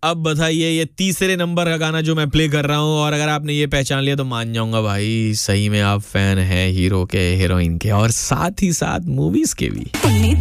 अब बताइए ये तीसरे नंबर का गाना जो मैं प्ले कर रहा हूँ, और अगर आपने ये पहचान लिया तो मान जाऊंगा भाई सही में आप फैन हैं हीरो के, हीरोइन के और साथ ही साथ मूवीज के भी।